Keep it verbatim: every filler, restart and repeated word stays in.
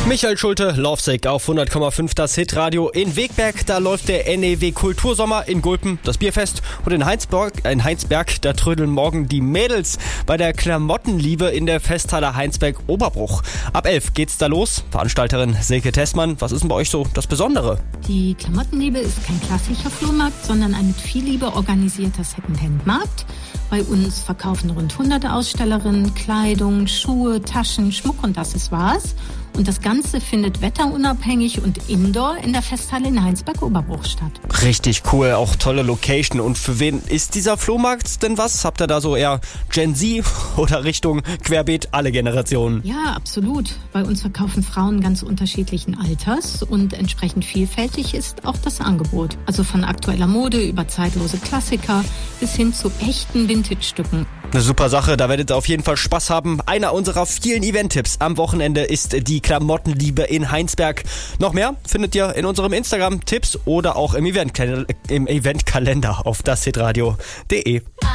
Michael Schulte, Lovesick auf hundert Komma fünf das Hitradio. In Wegberg, da läuft der N E W Kultursommer, in Gulpen das Bierfest und in Heinsberg, in Heinsberg, da trödeln morgen die Mädels bei der Klamottenliebe in der Festhalle Heinsberg-Oberbruch. Ab elf geht's da los. Veranstalterin Silke Tessmann, was ist denn bei euch so das Besondere? Die Klamottenliebe ist kein klassischer Flohmarkt, sondern ein mit viel Liebe organisierter Secondhand-Markt. Bei uns verkaufen rund hundert Ausstellerinnen Kleidung, Schuhe, Taschen, Schmuck und Accessoires. Und das Ganze findet wetterunabhängig und indoor in der Festhalle in Heinsberg-Oberbruch statt. Richtig cool, auch tolle Location. Und für wen ist dieser Flohmarkt denn was? Habt ihr da so eher Gen Z oder Richtung Querbeet alle Generationen? Ja, absolut. Bei uns verkaufen Frauen ganz unterschiedlichen Alters und entsprechend vielfältig ist auch das Angebot. Also von aktueller Mode über zeitlose Klassiker bis hin zu echten Vintage-Stücken. Eine super Sache, da werdet ihr auf jeden Fall Spaß haben. Einer unserer vielen Event-Tipps am Wochenende ist die Klamottenliebe in Heinsberg. Noch mehr findet ihr in unserem Instagram-Tipps oder auch im Eventkalender, im Eventkalender auf das hitradio punkt de.